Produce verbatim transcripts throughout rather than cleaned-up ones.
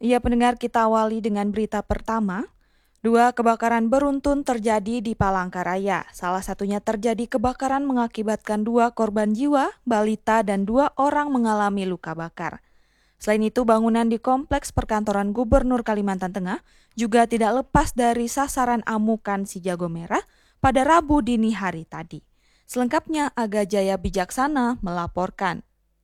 Iya pendengar, kita awali dengan berita pertama. Dua kebakaran beruntun terjadi di Palangkaraya. Salah satunya terjadi kebakaran mengakibatkan dua korban jiwa, balita, dan dua orang mengalami luka bakar. Selain itu, bangunan di kompleks perkantoran Gubernur Kalimantan Tengah juga tidak lepas dari sasaran amukan si jago merah pada Rabu dini hari tadi. Selengkapnya, Aga Jaya Bijaksana melaporkan.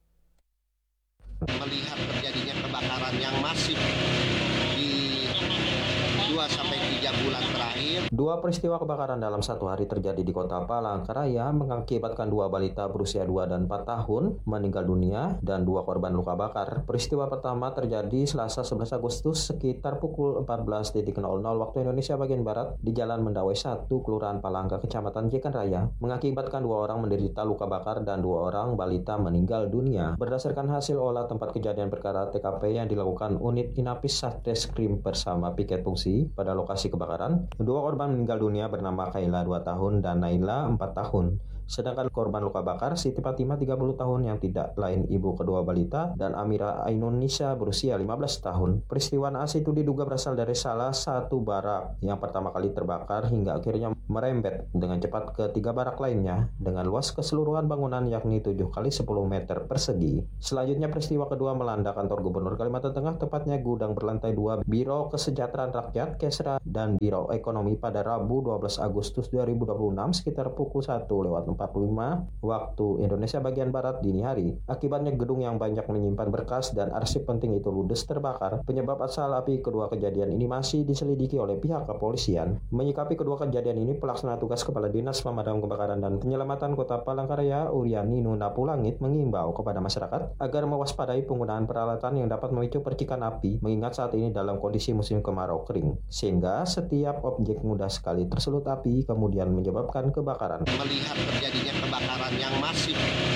Melihat terjadinya kebakaran yang masif di dua sampai tiga bulan terakhir. Dua peristiwa kebakaran dalam satu hari terjadi di Kota Palangkaraya mengakibatkan dua balita berusia dua dan empat tahun meninggal dunia dan dua korban luka bakar. Peristiwa pertama terjadi Selasa sebelas Agustus sekitar pukul empat belas nol nol waktu Indonesia bagian Barat di Jalan Mendawai satu, Kelurahan Palangka, Kecamatan Jekan Raya, mengakibatkan dua orang menderita luka bakar dan dua orang balita meninggal dunia. Berdasarkan hasil olah tempat kejadian perkara T K P yang dilakukan unit Inapis Satreskrim bersama piket fungsi pada lokasi kebakaran, dua korban meninggal dunia bernama Kaila dua tahun dan Naila empat tahun. Sedangkan korban luka bakar Siti Fatimah tiga puluh tahun yang tidak lain ibu kedua balita dan Amira Ainunisa berusia lima belas tahun. Peristiwa naas itu diduga berasal dari salah satu barak yang pertama kali terbakar hingga akhirnya merembet dengan cepat ke tiga barak lainnya dengan luas keseluruhan bangunan yakni tujuh kali sepuluh meter persegi. Selanjutnya peristiwa kedua melanda kantor Gubernur Kalimantan Tengah, tepatnya gudang berlantai dua Biro Kesejahteraan Rakyat Kesra dan Biro Ekonomi pada Rabu dua belas Agustus dua ribu dua puluh enam sekitar pukul satu lewat empat puluh lima waktu Indonesia bagian Barat dini hari. Akibatnya gedung yang banyak menyimpan berkas dan arsip penting itu ludes terbakar. Penyebab asal api kedua kejadian ini masih diselidiki oleh pihak kepolisian. Menyikapi kedua kejadian ini, pelaksana tugas Kepala Dinas Pemadam Kebakaran dan Penyelamatan Kota Palangkaraya, Uriani Nunapulangit, mengimbau kepada masyarakat agar mewaspadai penggunaan peralatan yang dapat memicu percikan api, mengingat saat ini dalam kondisi musim kemarau kering, sehingga setiap objek mudah sekali tersulut api kemudian menyebabkan kebakaran. Melihat terjadinya kebakaran yang masif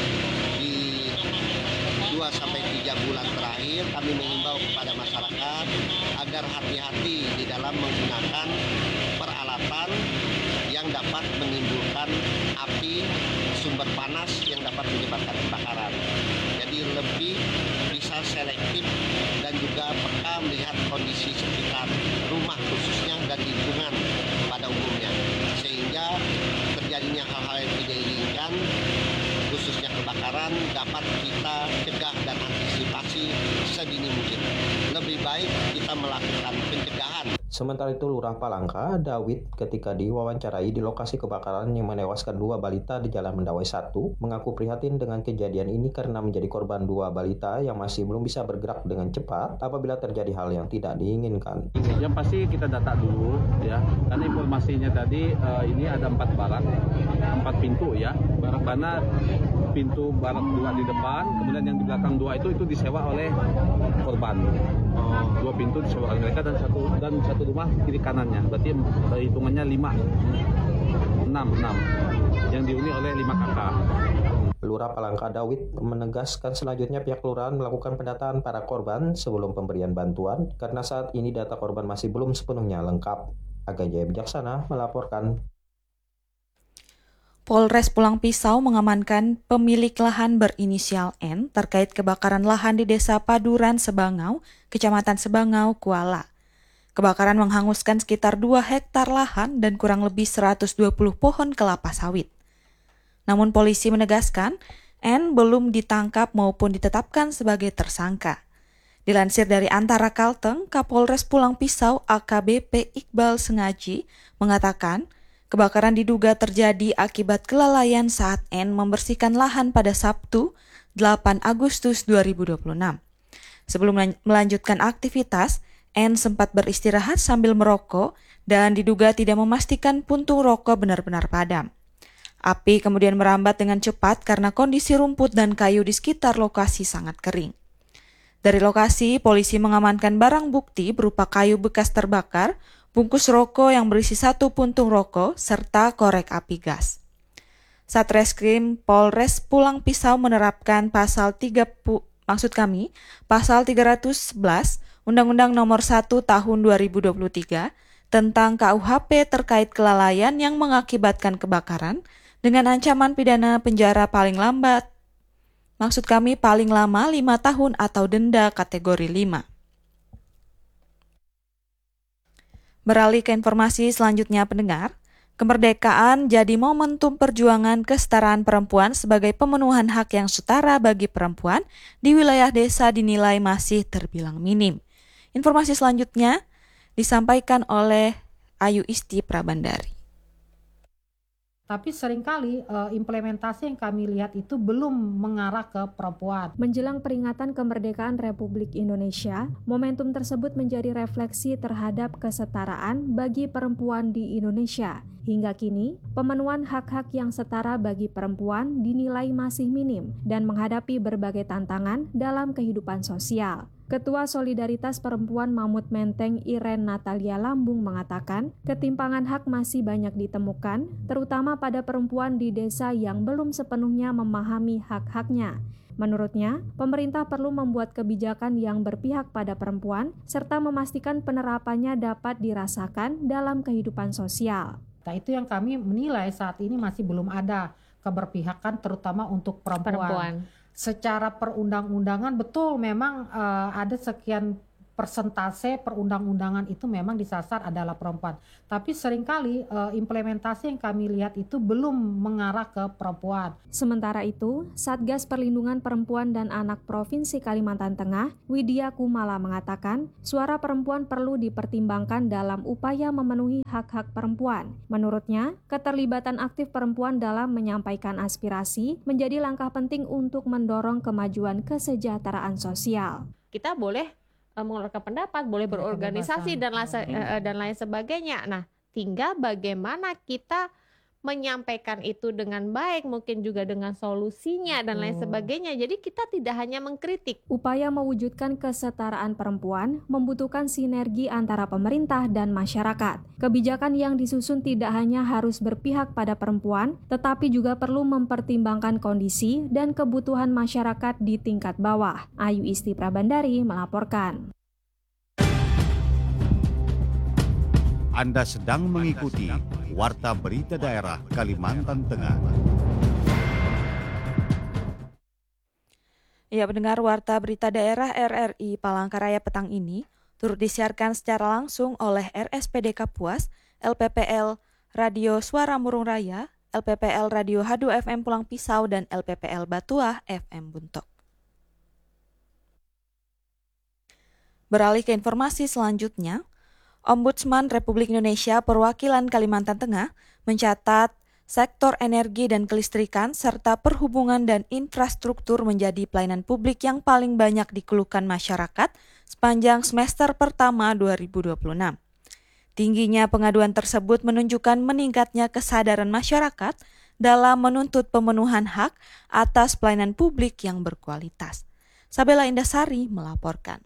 di dua sampai tiga bulan terakhir, kami mengimbau kepada masyarakat agar hati-hati di dalam menggunakan peralatan yang dapat menimbulkan api sumber panas yang dapat menyebabkan kebakaran. Jadi lebih bisa selektif dan juga peka melihat kondisi sekitar rumah khususnya dan lingkungan pada umumnya, sehingga terjadinya hal-hal yang tidak diinginkan khususnya kebakaran dapat kita cegah dan antisipasi sedini mungkin. Lebih baik kita melakukan pencegahan. Sementara itu, Lurah Palangka, Dawid, ketika diwawancarai di lokasi kebakaran yang menewaskan dua balita di Jalan Mendawai satu, mengaku prihatin dengan kejadian ini karena menjadi korban dua balita yang masih belum bisa bergerak dengan cepat apabila terjadi hal yang tidak diinginkan. Yang pasti kita data dulu ya, karena informasinya tadi uh, ini ada empat barak, empat pintu ya, barak mana pintu barak dua di depan, kemudian yang di belakang dua itu itu disewa oleh korban. Uh, dua pintu disewa oleh mereka dan satu dan satu rumah kiri kanannya, berarti hitungannya lima, enam, enam yang dihuni oleh lima kakak. Lurah Palangka Dawid menegaskan selanjutnya pihak kelurahan melakukan pendataan para korban sebelum pemberian bantuan karena saat ini data korban masih belum sepenuhnya lengkap. Aga Jaya Bijaksana melaporkan. Polres Pulang Pisau mengamankan pemilik lahan berinisial N terkait kebakaran lahan di Desa Paduran Sebangau, Kecamatan Sebangau, Kuala. Kebakaran menghanguskan sekitar dua hektar lahan dan kurang lebih seratus dua puluh pohon kelapa sawit. Namun polisi menegaskan, N belum ditangkap maupun ditetapkan sebagai tersangka. Dilansir dari Antara Kalteng, Kapolres Pulang Pisau A K B P Iqbal Sengaji mengatakan, kebakaran diduga terjadi akibat kelalaian saat N membersihkan lahan pada Sabtu, delapan Agustus dua ribu dua puluh enam. Sebelum melanjutkan aktivitas, N sempat beristirahat sambil merokok dan diduga tidak memastikan puntung rokok benar-benar padam. Api kemudian merambat dengan cepat karena kondisi rumput dan kayu di sekitar lokasi sangat kering. Dari lokasi, polisi mengamankan barang bukti berupa kayu bekas terbakar, bungkus rokok yang berisi satu puntung rokok, serta korek api gas. Satreskrim Polres Pulang Pisau menerapkan pasal tiga pu, maksud kami, pasal tiga ratus sebelas Undang-Undang Nomor satu Tahun dua ribu dua puluh tiga tentang K U H P terkait kelalaian yang mengakibatkan kebakaran dengan ancaman pidana penjara paling lambat, maksud kami paling lama lima tahun atau denda kategori lima. Beralih ke informasi selanjutnya pendengar, kemerdekaan jadi momentum perjuangan kesetaraan perempuan sebagai pemenuhan hak yang setara bagi perempuan di wilayah desa dinilai masih terbilang minim. Informasi selanjutnya disampaikan oleh Ayu Isti Prabandari. Tapi seringkali uh, implementasi yang kami lihat itu belum mengarah ke perempuan. Menjelang peringatan kemerdekaan Republik Indonesia, momentum tersebut menjadi refleksi terhadap kesetaraan bagi perempuan di Indonesia. Hingga kini, pemenuhan hak-hak yang setara bagi perempuan dinilai masih minim dan menghadapi berbagai tantangan dalam kehidupan sosial. Ketua Solidaritas Perempuan Mamut Menteng Iren Natalia Lambung mengatakan, ketimpangan hak masih banyak ditemukan, terutama pada perempuan di desa yang belum sepenuhnya memahami hak-haknya. Menurutnya, pemerintah perlu membuat kebijakan yang berpihak pada perempuan serta memastikan penerapannya dapat dirasakan dalam kehidupan sosial. Nah, itu yang kami menilai saat ini masih belum ada keberpihakan terutama untuk perempuan. perempuan. Secara perundang-undangan betul memang uh, ada sekian persentase perundang-undangan itu memang disasar adalah perempuan. Tapi seringkali uh, implementasi yang kami lihat itu belum mengarah ke perempuan. Sementara itu, Satgas Perlindungan Perempuan dan Anak Provinsi Kalimantan Tengah, Widya Kumala mengatakan, suara perempuan perlu dipertimbangkan dalam upaya memenuhi hak-hak perempuan. Menurutnya, keterlibatan aktif perempuan dalam menyampaikan aspirasi menjadi langkah penting untuk mendorong kemajuan kesejahteraan sosial. Kita boleh mengeluarkan pendapat, boleh berorganisasi dan lain, dan lain sebagainya. Nah, tinggal bagaimana kita menyampaikan itu dengan baik, mungkin juga dengan solusinya dan lain sebagainya. Jadi kita tidak hanya mengkritik. Upaya mewujudkan kesetaraan perempuan membutuhkan sinergi antara pemerintah dan masyarakat. Kebijakan yang disusun tidak hanya harus berpihak pada perempuan, tetapi juga perlu mempertimbangkan kondisi dan kebutuhan masyarakat di tingkat bawah. Ayu Isti Prabandari melaporkan. Anda sedang mengikuti Warta Berita Daerah Kalimantan Tengah. Ya, pendengar Warta Berita Daerah R R I Palangkaraya petang ini turut disiarkan secara langsung oleh R S P D Kapuas, L P P L Radio Suara Murung Raya, L P P L Radio Hadu F M Pulang Pisau, dan L P P L Batuah F M Buntok. Beralih ke informasi selanjutnya, Ombudsman Republik Indonesia Perwakilan Kalimantan Tengah mencatat sektor energi dan kelistrikan serta perhubungan dan infrastruktur menjadi pelayanan publik yang paling banyak dikeluhkan masyarakat sepanjang semester pertama dua ribu dua puluh enam. Tingginya pengaduan tersebut menunjukkan meningkatnya kesadaran masyarakat dalam menuntut pemenuhan hak atas pelayanan publik yang berkualitas. Sabela Indasari melaporkan.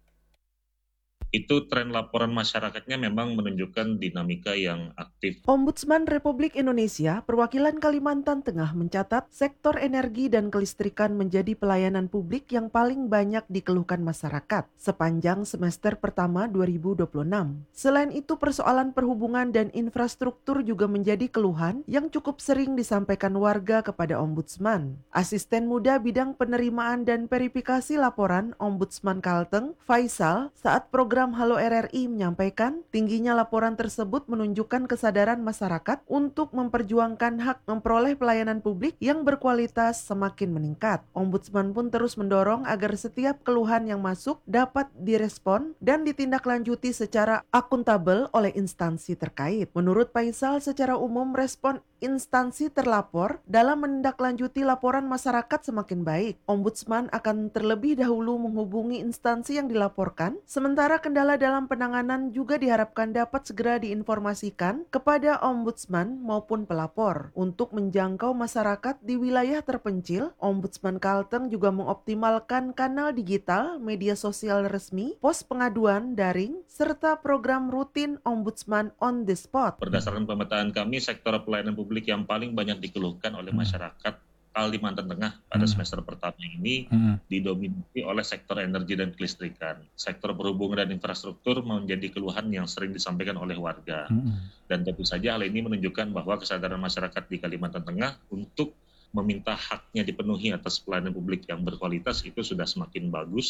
Itu tren laporan masyarakatnya memang menunjukkan dinamika yang aktif. Ombudsman Republik Indonesia Perwakilan Kalimantan Tengah mencatat sektor energi dan kelistrikan menjadi pelayanan publik yang paling banyak dikeluhkan masyarakat sepanjang semester pertama dua ribu dua puluh enam. Selain itu, persoalan perhubungan dan infrastruktur juga menjadi keluhan yang cukup sering disampaikan warga kepada Ombudsman. Asisten Muda Bidang Penerimaan dan Verifikasi Laporan Ombudsman Kalteng, Faisal, saat program Halo R R I menyampaikan tingginya laporan tersebut menunjukkan kesadaran masyarakat untuk memperjuangkan hak memperoleh pelayanan publik yang berkualitas semakin meningkat. Ombudsman pun terus mendorong agar setiap keluhan yang masuk dapat direspon dan ditindaklanjuti secara akuntabel oleh instansi terkait. Menurut Faisal, secara umum respon instansi terlapor dalam menindaklanjuti laporan masyarakat semakin baik. Ombudsman akan terlebih dahulu menghubungi instansi yang dilaporkan, sementara kendala dalam penanganan juga diharapkan dapat segera diinformasikan kepada Ombudsman maupun pelapor. Untuk menjangkau masyarakat di wilayah terpencil, Ombudsman Kalteng juga mengoptimalkan kanal digital, media sosial resmi, pos pengaduan daring, serta program rutin Ombudsman on the spot. Berdasarkan pemetaan kami, sektor pelayanan publik yang paling banyak dikeluhkan oleh masyarakat Kalimantan Tengah pada semester pertama ini hmm. didominasi oleh sektor energi dan kelistrikan. Sektor perhubungan dan infrastruktur menjadi keluhan yang sering disampaikan oleh warga. Hmm. Dan tentu saja hal ini menunjukkan bahwa kesadaran masyarakat di Kalimantan Tengah untuk meminta haknya dipenuhi atas pelayanan publik yang berkualitas itu sudah semakin bagus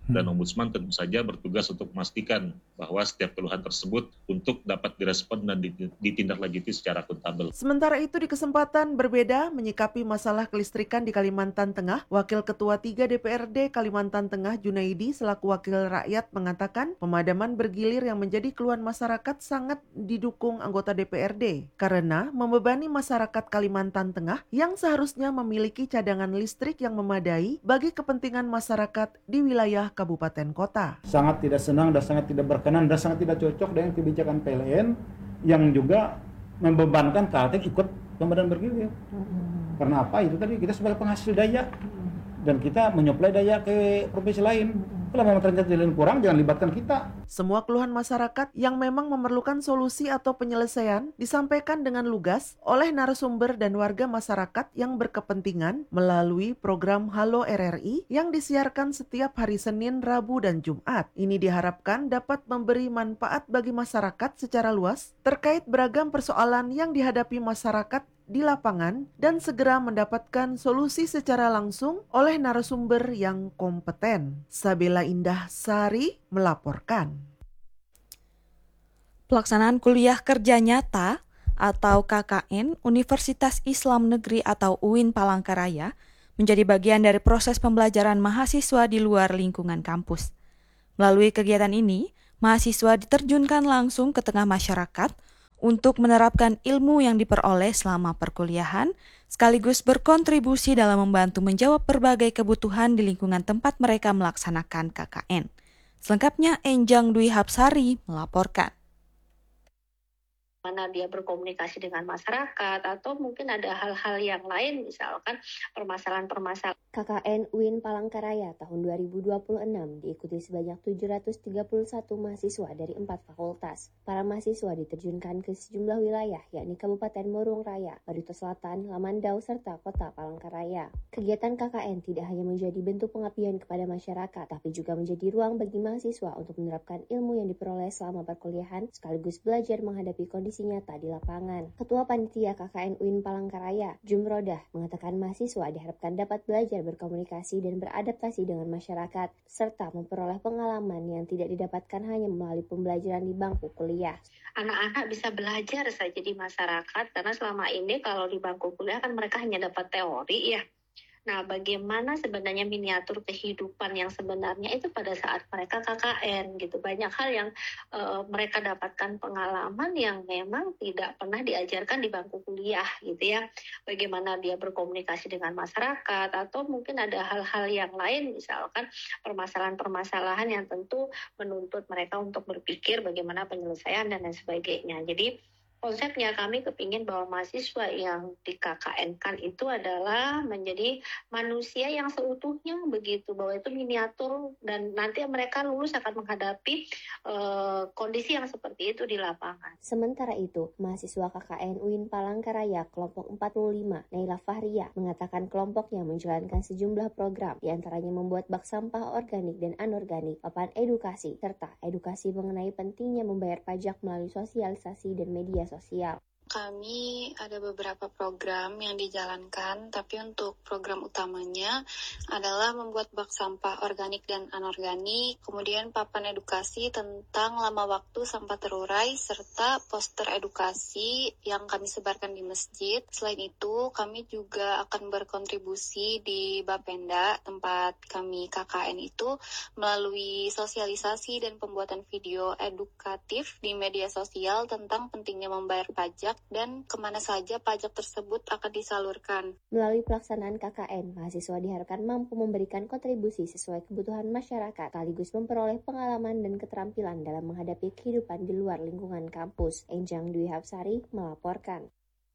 Dan Ombudsman tentu saja bertugas untuk memastikan bahwa setiap keluhan tersebut untuk dapat direspon dan ditindaklanjuti secara akuntabel. Sementara itu di kesempatan berbeda menyikapi masalah kelistrikan di Kalimantan Tengah, Wakil Ketua tiga D P R D Kalimantan Tengah Junaidi selaku wakil rakyat mengatakan pemadaman bergilir yang menjadi keluhan masyarakat sangat didukung anggota D P R D karena membebani masyarakat Kalimantan Tengah yang seharusnya memiliki cadangan listrik yang memadai bagi kepentingan masyarakat di wilayah kabupaten kota. Sangat tidak senang dan sangat tidak berkenan dan sangat tidak cocok dengan kebijakan P L N yang juga membebankan Kalteng ikut pemadaman bergilir. Karena apa? Itu tadi kita sebagai penghasil daya dan kita menyuplai daya ke provinsi lain. Kalau memang ternyata jalan kurang, jangan libatkan kita. Semua keluhan masyarakat yang memang memerlukan solusi atau penyelesaian disampaikan dengan lugas oleh narasumber dan warga masyarakat yang berkepentingan melalui program Halo R R I yang disiarkan setiap hari Senin, Rabu, dan Jumat. Ini diharapkan dapat memberi manfaat bagi masyarakat secara luas terkait beragam persoalan yang dihadapi masyarakat di lapangan dan segera mendapatkan solusi secara langsung oleh narasumber yang kompeten. Sabila Indah Sari melaporkan. Pelaksanaan kuliah kerja nyata atau K K N Universitas Islam Negeri atau U I N Palangkaraya menjadi bagian dari proses pembelajaran mahasiswa di luar lingkungan kampus. Melalui kegiatan ini, mahasiswa diterjunkan langsung ke tengah masyarakat untuk menerapkan ilmu yang diperoleh selama perkuliahan, sekaligus berkontribusi dalam membantu menjawab berbagai kebutuhan di lingkungan tempat mereka melaksanakan K K N. Selengkapnya Enjang Dwi Hapsari melaporkan. Mana dia berkomunikasi dengan masyarakat atau mungkin ada hal-hal yang lain, misalkan permasalahan-permasalahan. K K N U I N Palangkaraya tahun dua ribu dua puluh enam diikuti sebanyak tujuh ratus tiga puluh satu mahasiswa dari empat fakultas. Para mahasiswa diterjunkan ke sejumlah wilayah yakni Kabupaten Murung Raya, Barito Selatan, Lamandau, serta Kota Palangkaraya. Kegiatan K K N tidak hanya menjadi bentuk pengabdian kepada masyarakat, tapi juga menjadi ruang bagi mahasiswa untuk menerapkan ilmu yang diperoleh selama perkuliahan sekaligus belajar menghadapi kondisi nyata di lapangan. Ketua Panitia K K N U I N Palangkaraya, Jumrodah, mengatakan mahasiswa diharapkan dapat belajar berkomunikasi dan beradaptasi dengan masyarakat, serta memperoleh pengalaman yang tidak didapatkan hanya melalui pembelajaran di bangku kuliah. Anak-anak bisa belajar saja di masyarakat, karena selama ini kalau di bangku kuliah kan mereka hanya dapat teori ya. Nah, bagaimana sebenarnya miniatur kehidupan yang sebenarnya itu pada saat mereka K K N gitu. Banyak hal yang uh, mereka dapatkan pengalaman yang memang tidak pernah diajarkan di bangku kuliah gitu ya. Bagaimana dia berkomunikasi dengan masyarakat atau mungkin ada hal-hal yang lain, misalkan permasalahan-permasalahan yang tentu menuntut mereka untuk berpikir bagaimana penyelesaian dan lain sebagainya. Jadi konsepnya kami kepingin bahwa mahasiswa yang di K K N kan itu adalah menjadi manusia yang seutuhnya begitu, bahwa itu miniatur dan nanti mereka lulus akan menghadapi uh, kondisi yang seperti itu di lapangan. Sementara itu, mahasiswa K K N U I N Palangkaraya kelompok empat puluh lima, Naila Fahria, mengatakan kelompoknya menjalankan sejumlah program, diantaranya membuat bak sampah organik dan anorganik, papan edukasi, serta edukasi mengenai pentingnya membayar pajak melalui sosialisasi dan media sosial. Kami ada beberapa program yang dijalankan, tapi untuk program utamanya adalah membuat bak sampah organik dan anorganik, kemudian papan edukasi tentang lama waktu sampah terurai, serta poster edukasi yang kami sebarkan di masjid. Selain itu, kami juga akan berkontribusi di Bapenda, tempat kami K K N itu, melalui sosialisasi dan pembuatan video edukatif di media sosial tentang pentingnya membayar pajak dan kemana saja pajak tersebut akan disalurkan. Melalui pelaksanaan K K N, mahasiswa diharapkan mampu memberikan kontribusi sesuai kebutuhan masyarakat, sekaligus memperoleh pengalaman dan keterampilan dalam menghadapi kehidupan di luar lingkungan kampus. Enjang Dwi Hapsari melaporkan.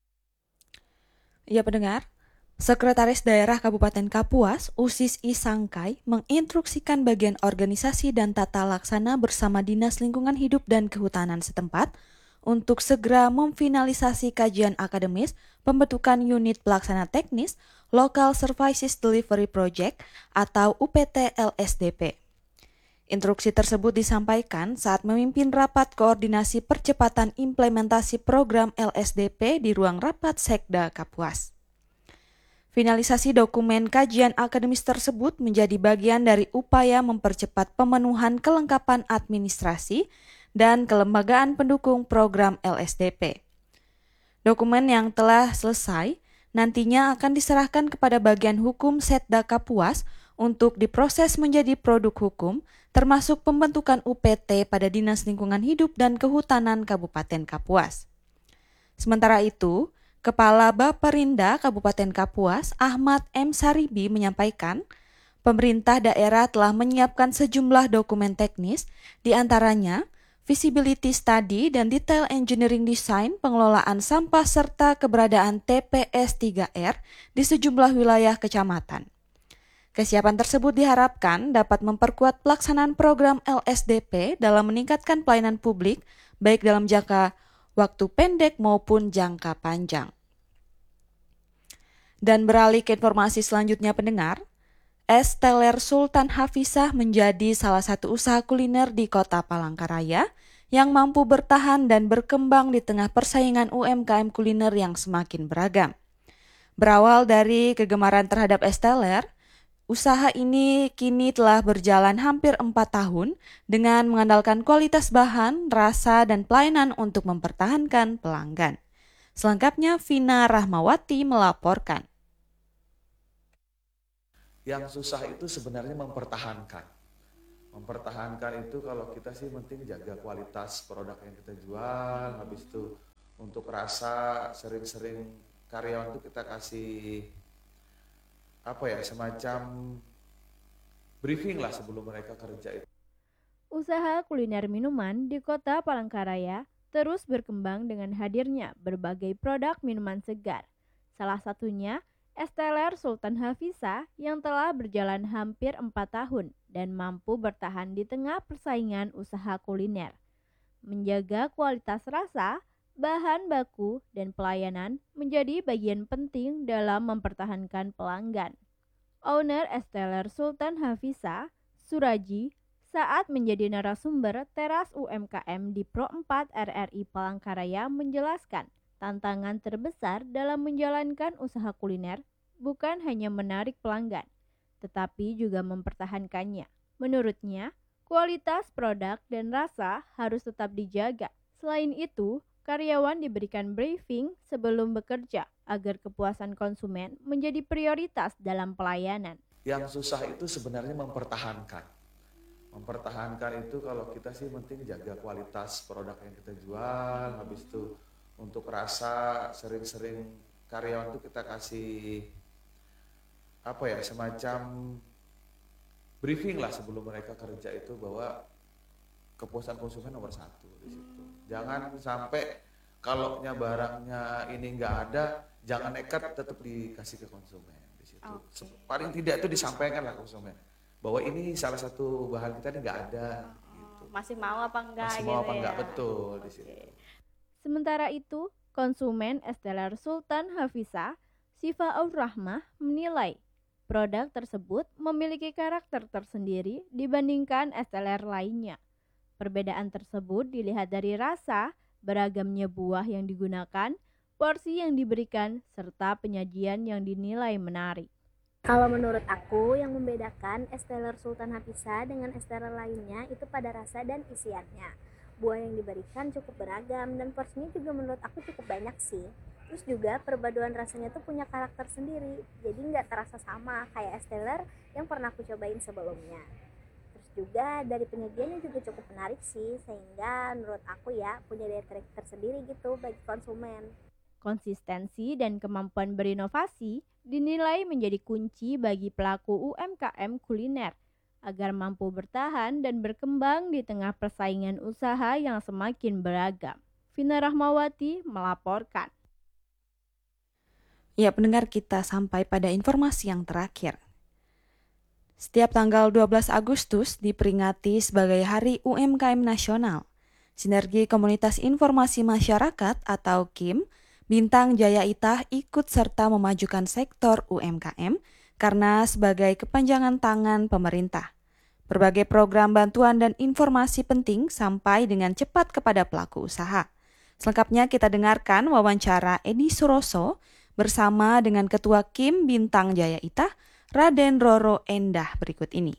Ya pendengar, Sekretaris Daerah Kabupaten Kapuas, Usis Isangkai, menginstruksikan bagian organisasi dan tata laksana bersama Dinas Lingkungan Hidup dan Kehutanan setempat untuk segera memfinalisasi kajian akademis pembentukan unit pelaksana teknis Local Services Delivery Project atau U P T L S D P. Instruksi tersebut disampaikan saat memimpin rapat koordinasi percepatan implementasi program L S D P di ruang rapat Sekda Kapuas. Finalisasi dokumen kajian akademis tersebut menjadi bagian dari upaya mempercepat pemenuhan kelengkapan administrasi dan kelembagaan pendukung program L S D P. Dokumen yang telah selesai nantinya akan diserahkan kepada bagian hukum Setda Kapuas untuk diproses menjadi produk hukum, termasuk pembentukan U P T pada Dinas Lingkungan Hidup dan Kehutanan Kabupaten Kapuas. Sementara itu, Kepala Baperinda Kabupaten Kapuas, Ahmad M. Saribi menyampaikan, pemerintah daerah telah menyiapkan sejumlah dokumen teknis, di antaranya feasibility study dan detail engineering design pengelolaan sampah serta keberadaan T P S tiga R di sejumlah wilayah kecamatan. Kesiapan tersebut diharapkan dapat memperkuat pelaksanaan program L S D P dalam meningkatkan pelayanan publik, baik dalam jangka waktu pendek maupun jangka panjang. Dan beralih ke informasi selanjutnya pendengar, Es Teler Sultan Hafizah menjadi salah satu usaha kuliner di Kota Palangkaraya yang mampu bertahan dan berkembang di tengah persaingan U M K M kuliner yang semakin beragam. Berawal dari kegemaran terhadap es teler, usaha ini kini telah berjalan hampir empat tahun dengan mengandalkan kualitas bahan, rasa, dan pelayanan untuk mempertahankan pelanggan. Selengkapnya Vina Rahmawati melaporkan. Yang susah itu sebenarnya mempertahankan. Mempertahankan itu kalau kita sih penting jaga kualitas produk yang kita jual, habis itu untuk rasa sering-sering karyawan itu kita kasih apa ya, semacam briefing lah sebelum mereka kerja itu. Usaha kuliner minuman di Kota Palangkaraya terus berkembang dengan hadirnya berbagai produk minuman segar. Salah satunya Es Teler Sultan Hafizah yang telah berjalan hampir empat tahun dan mampu bertahan di tengah persaingan usaha kuliner. Menjaga kualitas rasa, bahan baku, dan pelayanan menjadi bagian penting dalam mempertahankan pelanggan. Owner Es Teler Sultan Hafizah, Suraji, saat menjadi narasumber Teras U M K M di Pro empat R R I Palangkaraya menjelaskan, tantangan terbesar dalam menjalankan usaha kuliner bukan hanya menarik pelanggan, tetapi juga mempertahankannya. Menurutnya, kualitas produk dan rasa harus tetap dijaga. Selain itu, karyawan diberikan briefing sebelum bekerja agar kepuasan konsumen menjadi prioritas dalam pelayanan. Yang susah itu sebenarnya mempertahankan. Mempertahankan itu kalau kita sih penting jaga kualitas produk yang kita jual, habis itu untuk rasa sering-sering karyawan itu kita kasih apa ya, semacam briefing lah sebelum mereka kerja itu bahwa kepuasan konsumen nomor satu di situ. Jangan sampai kalaunya barangnya ini nggak ada, jangan nekat tetap dikasih ke konsumen di situ. Okay. Paling tidak itu disampaikan lah konsumen bahwa ini salah satu bahan kita ini nggak ada. Oh, gitu. Masih mau apa enggak? Masih gitu mau apa ya? enggak, betul di situ. Okay. Sementara itu, konsumen Es Teler Sultan Hafizah, Sifa Aur-Rahmah menilai produk tersebut memiliki karakter tersendiri dibandingkan es teler lainnya. Perbedaan tersebut dilihat dari rasa, beragamnya buah yang digunakan, porsi yang diberikan, serta penyajian yang dinilai menarik. Kalau menurut aku, yang membedakan es teler Sultan Hafizah dengan es teler lainnya itu pada rasa dan isiannya. Buah yang diberikan cukup beragam dan porsinya juga menurut aku cukup banyak sih. Terus juga perpaduan rasanya tuh punya karakter sendiri, jadi nggak terasa sama kayak es teler yang pernah aku cobain sebelumnya. Terus juga dari penyajiannya juga cukup menarik sih, sehingga menurut aku ya punya daya tarik tersendiri gitu bagi konsumen. Konsistensi dan kemampuan berinovasi dinilai menjadi kunci bagi pelaku U M K M kuliner agar mampu bertahan dan berkembang di tengah persaingan usaha yang semakin beragam. Vina Rahmawati melaporkan. Ya, pendengar, kita sampai pada informasi yang terakhir. Setiap tanggal dua belas Agustus diperingati sebagai Hari U M K M Nasional. Sinergi Komunitas Informasi Masyarakat atau K I M, Bintang Jaya Itah ikut serta memajukan sektor U M K M karena sebagai kepanjangan tangan pemerintah. Berbagai program bantuan dan informasi penting sampai dengan cepat kepada pelaku usaha. Selengkapnya kita dengarkan wawancara Edi Suroso bersama dengan Ketua Kim Bintang Jaya Itah, Raden Roro Endah berikut ini.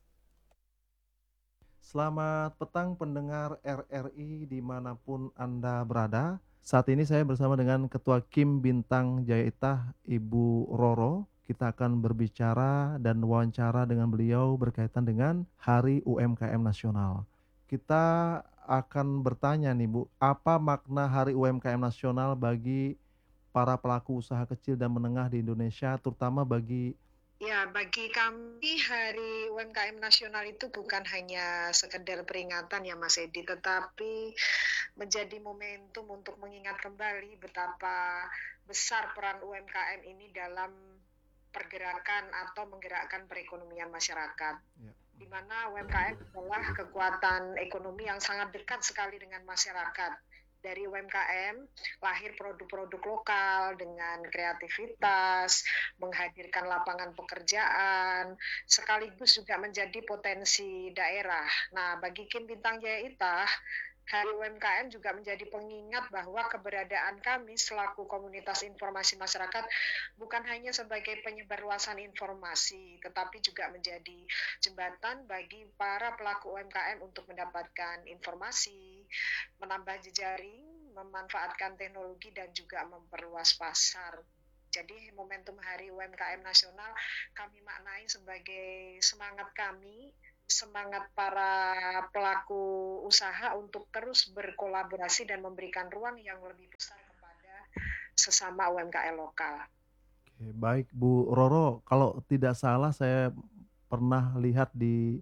Selamat petang pendengar R R I dimanapun Anda berada. Saat ini saya bersama dengan Ketua Kim Bintang Jaya Itah, Ibu Roro. Kita akan berbicara dan wawancara dengan beliau berkaitan dengan Hari U M K M Nasional. Kita akan bertanya nih Bu, apa makna Hari U M K M Nasional bagi para pelaku usaha kecil dan menengah di Indonesia, terutama bagi Ya, bagi kami Hari U M K M Nasional itu bukan hanya sekedar peringatan ya Mas Edi, tetapi menjadi momentum untuk mengingat kembali betapa besar peran U M K M ini dalam pergerakan atau menggerakkan perekonomian masyarakat. Ya. Di mana U M K M adalah kekuatan ekonomi yang sangat dekat sekali dengan masyarakat. Dari U M K M lahir produk-produk lokal dengan kreativitas, menghadirkan lapangan pekerjaan, sekaligus juga menjadi potensi daerah. Nah, bagi Kim Bintang Jaya Itah, Hari U M K M juga menjadi pengingat bahwa keberadaan kami selaku komunitas informasi masyarakat bukan hanya sebagai penyebar luasan informasi, tetapi juga menjadi jembatan bagi para pelaku U M K M untuk mendapatkan informasi, menambah jejaring, memanfaatkan teknologi, dan juga memperluas pasar. Jadi momentum Hari U M K M Nasional kami maknai sebagai semangat kami, semangat para pelaku usaha untuk terus berkolaborasi dan memberikan ruang yang lebih besar kepada sesama U M K M lokal. Oke, baik Bu Roro, kalau tidak salah saya pernah lihat di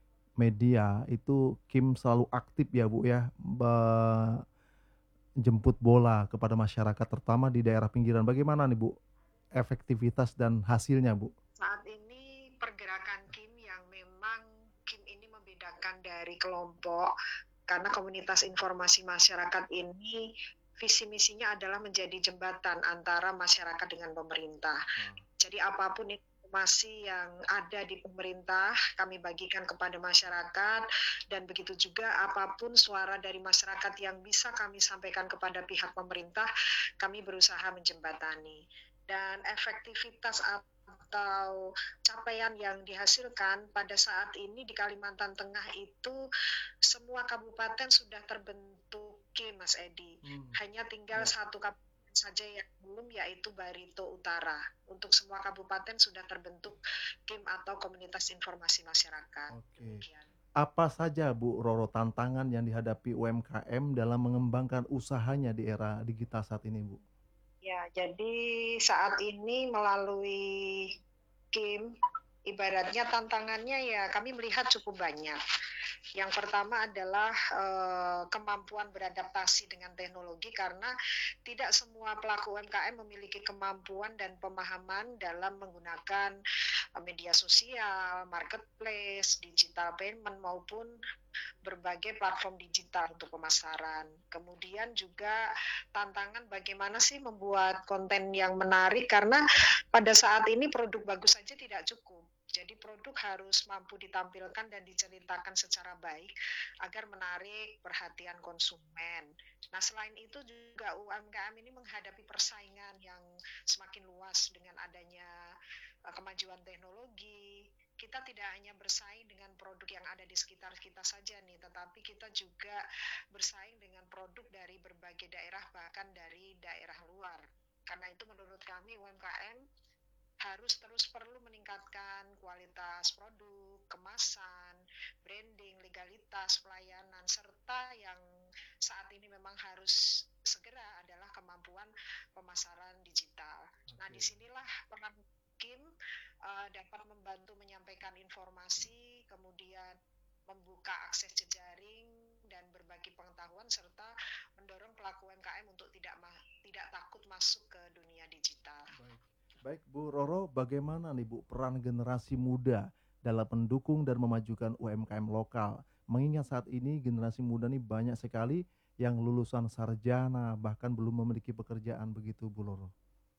media itu Kim selalu aktif ya Bu ya, be- jemput bola kepada masyarakat terutama di daerah pinggiran. Bagaimana nih Bu efektivitas dan hasilnya Bu? Saat ini pergerakan Kim yang memang Kim ini membedakan dari kelompok, karena komunitas informasi masyarakat ini visi misinya adalah menjadi jembatan antara masyarakat dengan pemerintah. Hmm. Jadi apapun informasi yang ada di pemerintah kami bagikan kepada masyarakat, dan begitu juga apapun suara dari masyarakat yang bisa kami sampaikan kepada pihak pemerintah, kami berusaha menjembatani. Dan efektivitas atau capaian yang dihasilkan pada saat ini di Kalimantan Tengah itu semua kabupaten sudah terbentuk Kim, Mas Edi. Hmm. Hanya tinggal ya. satu kabupaten saja yang belum, yaitu Barito Utara. Untuk semua kabupaten sudah terbentuk Kim atau Komunitas Informasi Masyarakat. Oke. Apa saja Bu Roro tantangan yang dihadapi U M K M dalam mengembangkan usahanya di era digital saat ini Bu? Ya, jadi saat ini melalui Kim, ibaratnya tantangannya ya kami melihat cukup banyak. Yang pertama adalah eh, kemampuan beradaptasi dengan teknologi, karena tidak semua pelaku U M K M memiliki kemampuan dan pemahaman dalam menggunakan eh, media sosial, marketplace, digital payment maupun berbagai platform digital untuk pemasaran. Kemudian juga tantangan bagaimana sih membuat konten yang menarik, karena pada saat ini produk bagus saja tidak cukup. Jadi produk harus mampu ditampilkan dan diceritakan secara baik agar menarik perhatian konsumen. Nah, selain itu juga U M K M ini menghadapi persaingan yang semakin luas dengan adanya uh, kemajuan teknologi. Kita tidak hanya bersaing dengan produk yang ada di sekitar kita saja nih, tetapi kita juga bersaing dengan produk dari berbagai daerah, bahkan dari daerah luar. Karena itu menurut kami U M K M harus terus perlu meningkatkan kualitas produk, kemasan, branding, legalitas, pelayanan, serta yang saat ini memang harus segera adalah kemampuan pemasaran digital. Okay. Nah, disinilah peran Kim uh, dapat membantu menyampaikan informasi, kemudian membuka akses jejaring dan berbagi pengetahuan, serta mendorong pelaku U M K M untuk tidak ma- tidak takut masuk ke dunia digital. Baik. Baik Bu Roro, bagaimana nih Bu peran generasi muda dalam mendukung dan memajukan U M K M lokal? Mengingat saat ini generasi muda nih banyak sekali yang lulusan sarjana bahkan belum memiliki pekerjaan, begitu Bu Roro.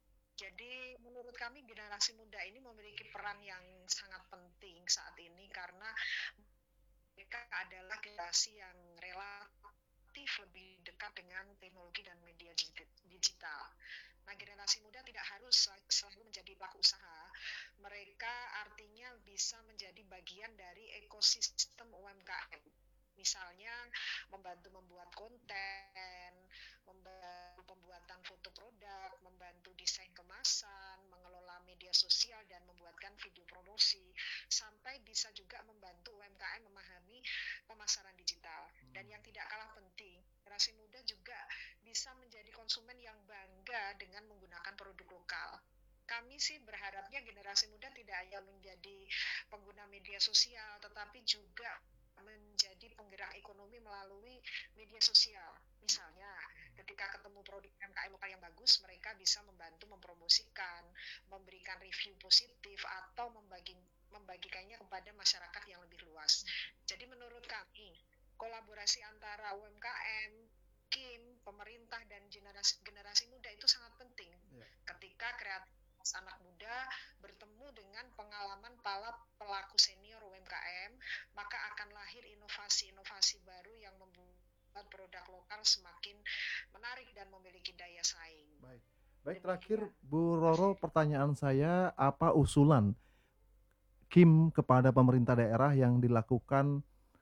Jadi menurut kami generasi muda ini memiliki peran yang sangat penting saat ini, karena mereka adalah generasi yang relatif lebih dekat dengan teknologi dan media digital. Nah, generasi muda tidak harus selalu menjadi pelaku usaha. Mereka artinya bisa menjadi bagian dari ekosistem U M K M. Misalnya membantu membuat konten, membantu pembuatan foto produk, membantu desain kemasan, mengelola media sosial dan membuatkan video promosi, sampai bisa juga membantu U M K M memahami pemasaran digital. Dan yang tidak kalah penting, generasi muda juga bisa menjadi konsumen yang bangga dengan menggunakan produk lokal. Kami sih berharapnya generasi muda tidak hanya menjadi pengguna media sosial, tetapi juga menjadi penggerak ekonomi melalui media sosial. Misalnya, ketika ketemu produk U M K M lokal yang bagus, mereka bisa membantu mempromosikan, memberikan review positif, atau membagi, membagikannya kepada masyarakat yang lebih luas. Jadi menurut kami, kolaborasi antara U M K M, K I M, pemerintah, dan generasi, generasi muda itu sangat penting. Ya. Ketika kreatif anak muda bertemu dengan pengalaman para pelaku senior U M K M, maka akan lahir inovasi-inovasi baru yang membuat produk lokal semakin menarik dan memiliki daya saing. Baik, baik terakhir Bu Roro, pertanyaan saya, apa usulan K I M kepada pemerintah daerah yang dilakukan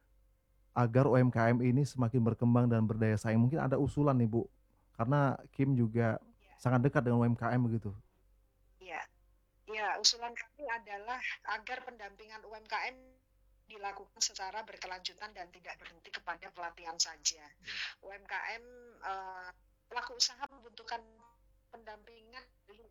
agar U M K M ini semakin berkembang dan berdaya saing? Mungkin ada usulan nih Bu, karena K I M juga ya. sangat dekat dengan U M K M begitu. Ya, ya usulan kami adalah agar pendampingan U M K M dilakukan secara berkelanjutan dan tidak berhenti kepada pelatihan saja. Hmm. U M K M uh, pelaku usaha membutuhkan pendampingan.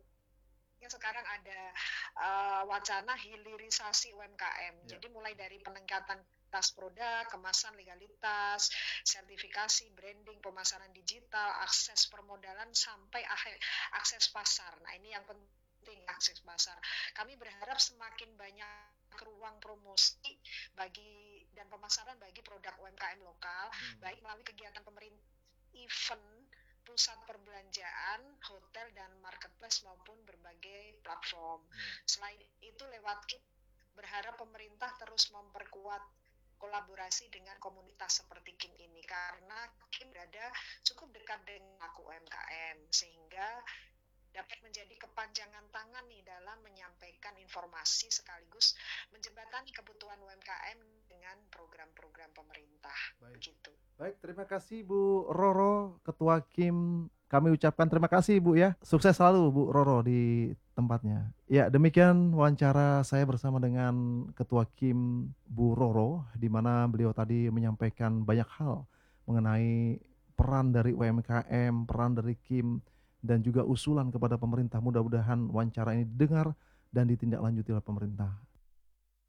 Yang sekarang ada uh, wacana hilirisasi U M K M. Ya. Jadi mulai dari peningkatan tas produk, kemasan, legalitas, sertifikasi, branding, pemasaran digital, akses permodalan sampai akses pasar. Nah, ini yang penting. Akses pasar. Kami berharap semakin banyak ruang promosi bagi dan pemasaran bagi produk U M K M lokal, hmm. baik melalui kegiatan pemerintah, event, pusat perbelanjaan, hotel dan marketplace maupun berbagai platform. Hmm. Selain itu lewat K I M berharap pemerintah terus memperkuat kolaborasi dengan komunitas seperti K I M ini, karena K I M berada cukup dekat dengan pelaku U M K M sehingga dapat menjadi kepanjangan tangan nih dalam menyampaikan informasi sekaligus menjembatani kebutuhan U M K M dengan program-program pemerintah. Baik. Begitu. Baik, terima kasih Bu Roro, Ketua K I M. Kami ucapkan terima kasih Bu ya. Sukses selalu Bu Roro di tempatnya. Ya, demikian wawancara saya bersama dengan Ketua K I M Bu Roro, di mana beliau tadi menyampaikan banyak hal mengenai peran dari U M K M, peran dari K I M, dan juga usulan kepada pemerintah. Mudah-mudahan wawancara ini didengar dan ditindaklanjuti oleh pemerintah.